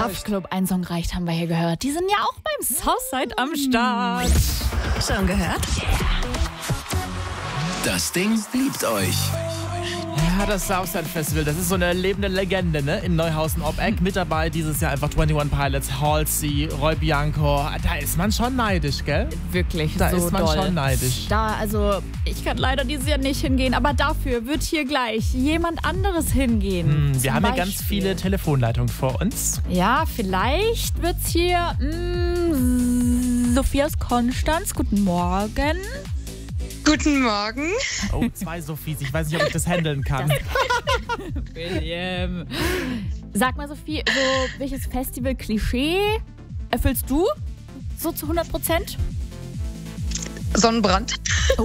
Kraftklub, ein Song reicht, haben wir hier gehört. Die sind ja auch beim Southside am Start. Schon gehört? Das Ding liebt euch. Ja, das Southside Festival, das ist so eine lebende Legende, ne? In Neuhausen-Ob'Eck. Mit dabei dieses Jahr einfach 21 Pilots, Halsey, Roy Bianco. Da ist man schon neidisch, gell? Wirklich, Da so ist man doll. schon neidisch. Also ich kann leider dieses Jahr nicht hingehen, aber dafür wird hier gleich jemand anderes hingehen. Wir Zum haben ja ganz Beispiel. viele Telefonleitungen vor uns. Ja, vielleicht wird's hier Sophias Konstanz. Guten Morgen. Guten Morgen. Oh, 2 Sophies. Ich weiß nicht, ob ich das handeln kann. William. Sag mal, Sophie, so welches Festival-Klischee erfüllst du? So zu 100%? Sonnenbrand.